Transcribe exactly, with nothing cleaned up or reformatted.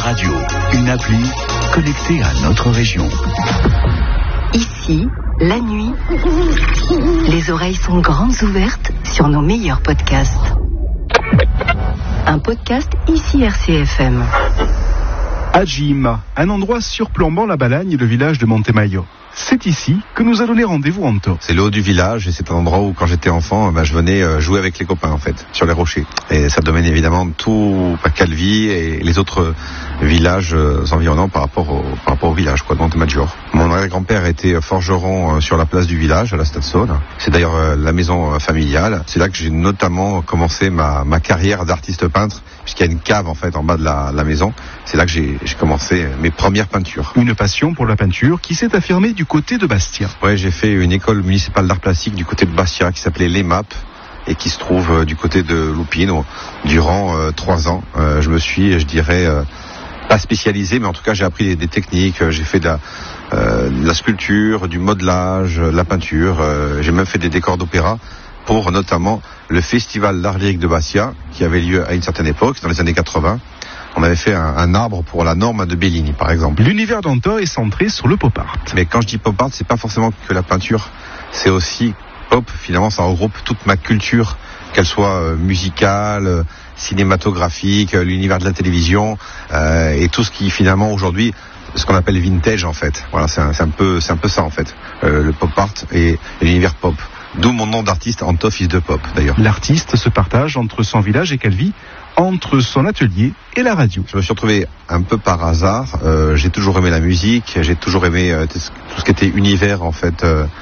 Radio, une appli connectée à notre région. Ici, la nuit, les oreilles sont grandes ouvertes sur nos meilleurs podcasts. Un podcast ici R C F M. Ajima, un endroit surplombant la Balagne et le village de Montemayor. C'est ici que nous a donné rendez-vous Anto. C'est le haut du village et c'est un endroit où quand j'étais enfant, ben, je venais jouer avec les copains en fait, sur les rochers. Et ça domine évidemment tout Calvi et les autres villages environnants par rapport au, par rapport au village quoi, de Montemayor. Mon arrière-grand-père était forgeron sur la place du village, à la Stade-Saône. C'est d'ailleurs la maison familiale. C'est là que j'ai notamment commencé ma, ma carrière d'artiste peintre, puisqu'il y a une cave en fait en bas de la, la maison. C'est là que j'ai, j'ai commencé mes premières peintures. Une passion pour la peinture qui s'est affirmée du côté de Bastia. Ouais, j'ai fait une école municipale d'art plastique du côté de Bastia qui s'appelait l'E M A P et qui se trouve euh, du côté de Loupine. Durant euh, trois ans, euh, je me suis, je dirais, euh, pas spécialisé, mais en tout cas j'ai appris des, des techniques. J'ai fait de la, euh, de la sculpture, du modelage, de la peinture. Euh, j'ai même fait des décors d'opéra pour notamment le festival d'art lyrique de Bastia qui avait lieu à une certaine époque, dans les années quatre-vingts. On avait fait un, un arbre pour la norme de Bellini, par exemple. L'univers d'Anto est centré sur le pop art. Mais quand je dis pop art, c'est pas forcément que la peinture. C'est aussi pop, finalement, ça regroupe toute ma culture, qu'elle soit euh, musicale, euh, cinématographique, euh, l'univers de la télévision, euh, et tout ce qui, finalement, aujourd'hui, ce qu'on appelle vintage, en fait. Voilà, c'est un, c'est un peu, c'est un peu ça, en fait. Euh, le pop art et, et l'univers pop. D'où mon nom d'artiste, Anto, fils de pop, d'ailleurs. L'artiste se partage entre son village et Calvi, entre son atelier et la radio. Je me suis retrouvé un peu par hasard. Euh, j'ai toujours aimé la musique, j'ai toujours aimé euh, tout ce qui était univers, en fait, euh,